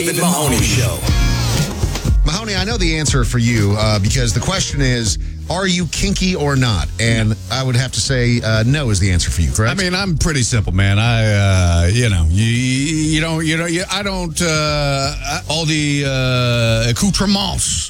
Dave and Mahoney Show. Mahoney, I know the answer for you because the question is, are you kinky or not? And I would have to say no is the answer for you, correct? I mean, I'm pretty simple, man. I don't all the accoutrements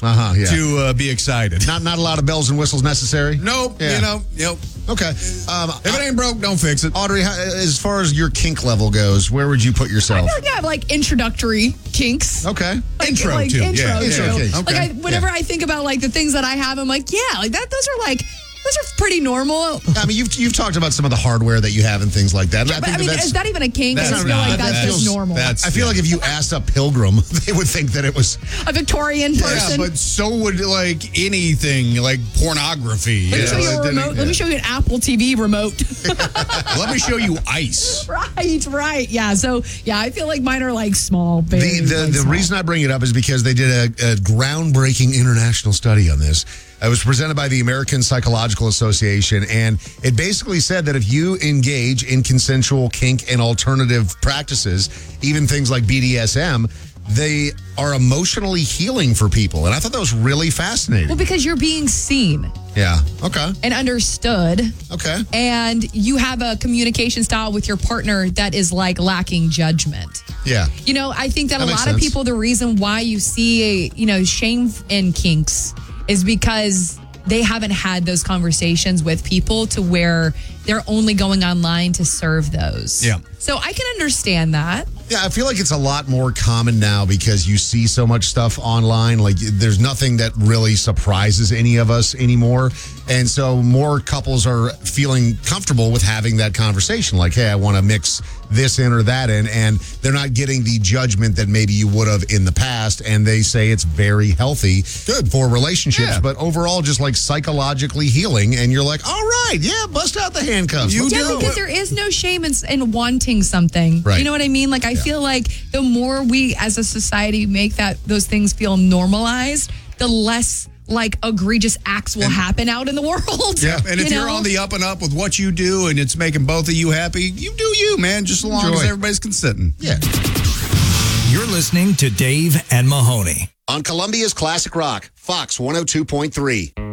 to be excited. Not a lot of bells and whistles necessary? Nope. Yeah. Nope. Okay. If it ain't broke, don't fix it. Audrey, as far as your kink level goes, where would you put yourself? I feel like I have like introductory kinks. Okay. Intro like, too. Intro Yeah. too. Intro kinks. Like whenever I think about like the things that I have, I'm like, yeah, like that. Those are pretty normal. I mean, you've talked about some of the hardware that you have and things like that. But I mean, is that even a kink? I that's just feel not- like that's that just feels- normal. I feel like if you asked a pilgrim, they would think that it was. A Victorian person. Yeah, but so would like anything like pornography. Let me show you a remote. Yeah. Let me show you an Apple TV remote. Let me show you ice. Right. Yeah. So, yeah, I feel like mine are like small, very The small. reason I bring it up is because they did a groundbreaking international study on this. It was presented by the American Psychological Association, and it basically said that if you engage in consensual kink and alternative practices, even things like BDSM, they are emotionally healing for people. And I thought that was really fascinating. Well, because you're being seen Yeah. Okay. and understood, Okay. and you have a communication style with your partner that is like lacking judgment. Yeah. You know, I think that That a makes lot of sense. people, the reason why you see, shame in kinks is because they haven't had those conversations with people to where they're only going online to serve those. Yeah. So I can understand that. Yeah, I feel like it's a lot more common now because you see so much stuff online. Like, there's nothing that really surprises any of us anymore. And so more couples are feeling comfortable with having that conversation. Like, hey, I want to mix this in or that in. And they're not getting the judgment that maybe you would have in the past. And they say it's very healthy. Good for relationships. Yeah. But overall, just like psychologically healing. And you're like, all right, yeah, bust out the handcuffs. You Let's Yeah, go. because there is no shame in wanting something. Right. You know what I mean? Like, I feel like the more we as a society make those things feel normalized, the less like egregious acts will happen out in the world. Yeah, and if You you're know? on the up and up with what you do and it's making both of you happy, you do you, man, just as long Enjoy. as everybody's consenting. Yeah. You're listening to Dave and Mahoney. On Columbia's Classic Rock, Fox 102.3.